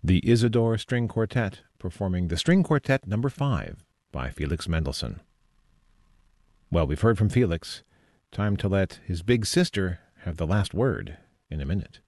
the Isidore String Quartet performing the String Quartet No. 5 by Felix Mendelssohn. Well, we've heard from Felix. Time to let his big sister have the last word in a minute.